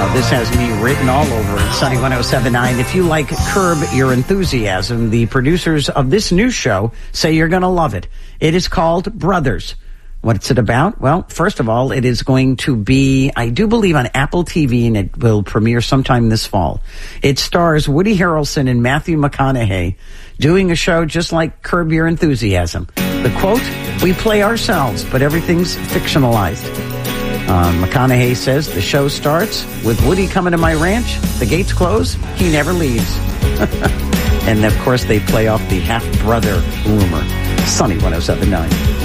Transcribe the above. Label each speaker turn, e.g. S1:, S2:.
S1: This has me written all over it. Sunny 107.9. If you like Curb Your Enthusiasm, the producers of this new show say you're going to love it. It is called Brothers. What's it about? Well, first of all, it is going to be, I do believe, on Apple TV, and it will premiere sometime this fall. It stars Woody Harrelson and Matthew McConaughey doing a show just like Curb Your Enthusiasm. The quote, "We play ourselves, but everything's fictionalized." McConaughey says the show starts with Woody coming to my ranch. The gates close. He never leaves. And, of course, they play off the half-brother rumor. Sunny 107.9.